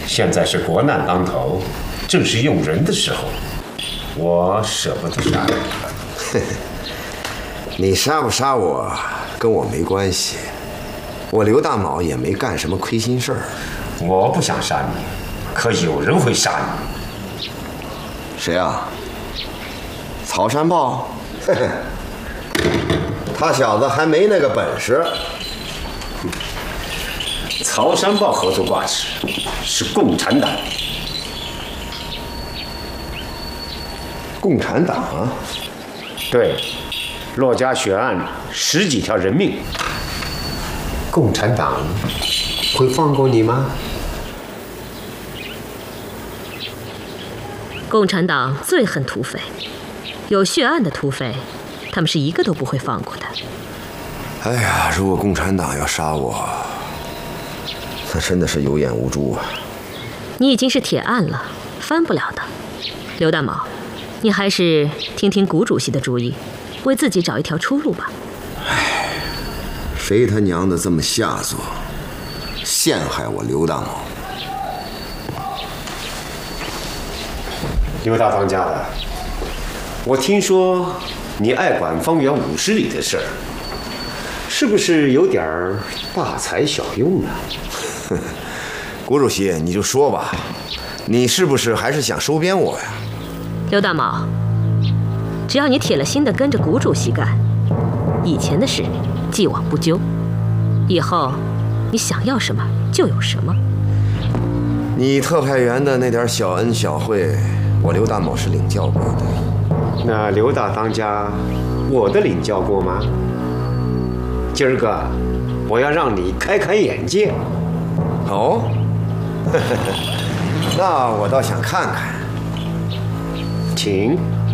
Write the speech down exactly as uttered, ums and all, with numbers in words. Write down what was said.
现在是国难当头，正是用人的时候，我舍不得杀你。 你杀不杀我，跟我没关系。我刘大卯也没干什么亏心事儿。 我不想杀你，可有人会杀你。 谁啊？曹山豹？嘿嘿，他小子还没那个本事。 曹山豹何足挂齿，是共产党。 共产党啊？ 对，骆家血案十几条人命，共产党会放过你吗？ 共产党最恨土匪，有血案的土匪，他们是一个都不会放过的。 哎呀，如果共产党要杀我，那真的是有眼无珠啊！ 你已经是铁案了，翻不了的。刘大卯，你还是听听谷主席的主意，为自己找一条出路吧。 唉，谁他娘的这么下作，陷害我刘大卯！ 刘大当家的，我听说你爱管方圆五十里的事儿，是不是有点大材小用啊？ 谷主席，你就说吧，你是不是还是想收编我呀？ 刘大卯，只要你铁了心的跟着谷主席干，以前的事既往不咎，以后你想要什么就有什么。 你特派员的那点小恩小惠，我刘大卯是领教过的。 那刘大当家，我的领教过吗？今儿个我要让你开开眼界。 哦，那我倒想看看。 请。